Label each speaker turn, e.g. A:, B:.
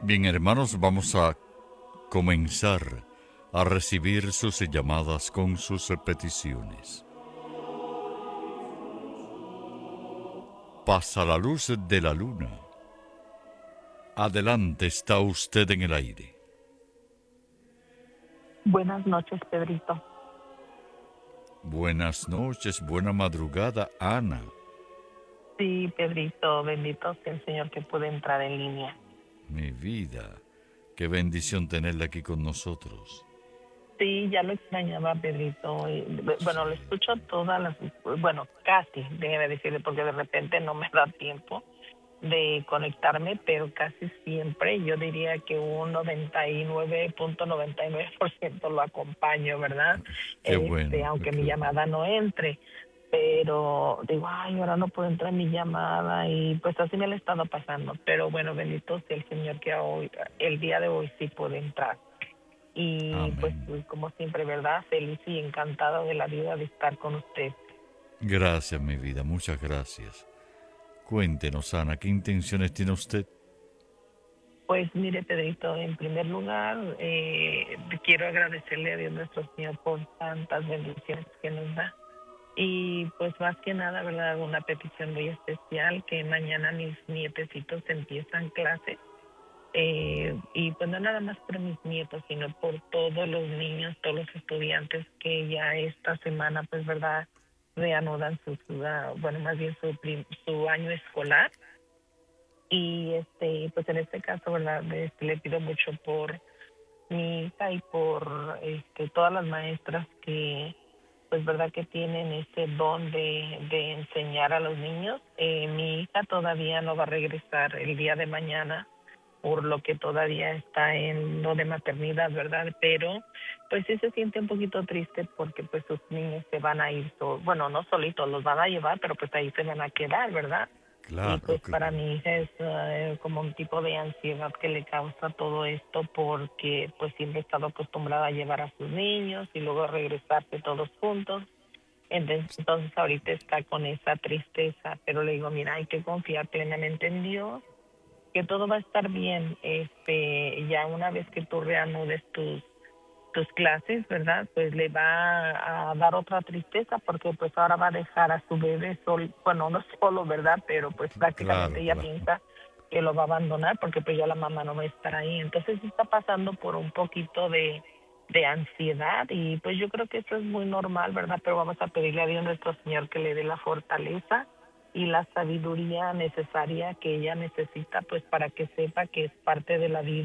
A: Bien, hermanos, vamos a comenzar a recibir sus llamadas con sus peticiones. Pasa la luz de la luna. Adelante, está usted en el aire.
B: Buenas noches, Pedrito.
A: Buenas noches, buena madrugada, Ana.
B: Sí, Pedrito, bendito sea el Señor que pude entrar en línea.
A: Mi vida, qué bendición tenerla aquí con nosotros.
B: Sí, ya lo extrañaba, Pedrito.
A: Sí,
B: Bueno, lo escucho todas las, bueno, casi, déjeme decirle, porque de repente no me da tiempo de conectarme, pero casi siempre, yo diría que un 99.99% lo acompaño, ¿verdad?
A: qué bueno,
B: Aunque mi
A: qué bueno.
B: llamada no entre, pero digo, ay, ahora no puedo entrar en mi llamada y pues así me lo he estado pasando, pero bueno, bendito sea el Señor que hoy, el día de hoy sí puede entrar. Y pues
A: Amén.
B: como siempre, ¿verdad? Feliz y encantada de la vida de estar con usted.
A: Gracias, mi vida, muchas gracias. Cuéntenos, Ana, ¿qué intenciones tiene usted?
B: Pues mire, Pedrito, en primer lugar, quiero agradecerle a Dios nuestro Señor por tantas bendiciones que nos da. Y pues más que nada, ¿verdad? Una petición muy especial, que mañana mis nietecitos empiezan clase. Y pues no nada más por mis nietos, sino por todos los niños, todos los estudiantes que ya esta semana, pues, ¿verdad? Reanudan bueno, más bien su año escolar. Y pues en este caso, ¿verdad? Le pido mucho por mi hija y por todas las maestras que, pues, verdad que tienen ese don de enseñar a los niños. Mi hija todavía no va a regresar el día de mañana, por lo que todavía está en lo de maternidad, ¿verdad? Pero pues sí se siente un poquito triste porque pues sus niños se van a ir, bueno, no solitos, los van a llevar, pero pues ahí se van a quedar, ¿verdad? Y
A: Claro,
B: pues para
A: claro.
B: mi hija es como un tipo de ansiedad que le causa todo esto porque pues siempre he estado acostumbrada a llevar a sus niños y luego regresarse todos juntos. Entonces ahorita está con esa tristeza, pero le digo, mira, hay que confiar plenamente en Dios, que todo va a estar bien. Ya una vez que tú reanudes tus clases, ¿verdad? Pues le va a dar otra tristeza porque pues ahora va a dejar a su bebé solo, bueno, no solo, ¿verdad? Pero pues prácticamente
A: Claro,
B: ella
A: claro.
B: piensa que lo va a abandonar porque pues ya la mamá no va a estar ahí. Entonces sí está pasando por un poquito de ansiedad y pues yo creo que eso es muy normal, ¿verdad? Pero vamos a pedirle a Dios nuestro Señor que le dé la fortaleza y la sabiduría necesaria que ella necesita pues para que sepa que es parte de la vida